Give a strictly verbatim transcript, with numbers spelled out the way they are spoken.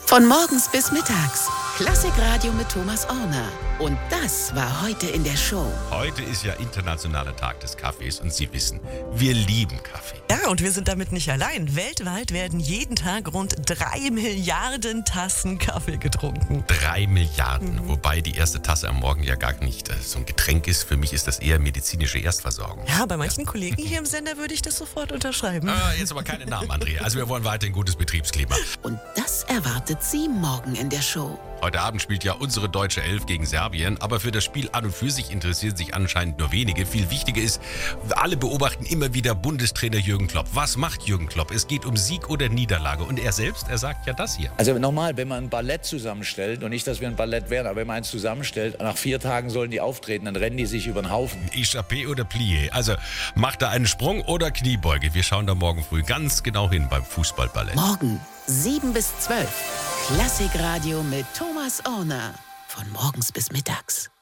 Von morgens bis mittags. Klassikradio mit Thomas Orner. Und das war heute in der Show. Heute ist ja Internationaler Tag des Kaffees und Sie wissen, wir lieben Kaffee. Ja, und wir sind damit nicht allein. Weltweit werden jeden Tag rund drei Milliarden Tassen Kaffee getrunken. Drei Milliarden, mhm. Wobei die erste Tasse am Morgen ja gar nicht äh, so ein Getränk ist. Für mich ist das eher medizinische Erstversorgung. Ja, bei manchen ja. Kollegen hier im Sender würde ich das sofort unterschreiben. Ah, jetzt aber keine Namen, Andrea. Also wir wollen weiterhin gutes Betriebsklima. Und das erwartet Sie morgen in der Show. Heute Abend spielt ja unsere deutsche Elf gegen Serbien, aber für das Spiel an und für sich interessieren sich anscheinend nur wenige. Viel wichtiger ist, alle beobachten immer wieder Bundestrainer Jürgen Klopp. Was macht Jürgen Klopp? Es geht um Sieg oder Niederlage und er selbst, er sagt ja das hier. Also nochmal, wenn man ein Ballett zusammenstellt, und nicht, dass wir ein Ballett wären, aber wenn man eins zusammenstellt, nach vier Tagen sollen die auftreten, dann rennen die sich über den Haufen. Échappé oder Plié, also macht er einen Sprung oder Kniebeuge? Wir schauen da morgen früh ganz genau hin beim Fußballballett. Morgen sieben bis zwölf. Klassikradio mit Thomas Orner. Von morgens bis mittags.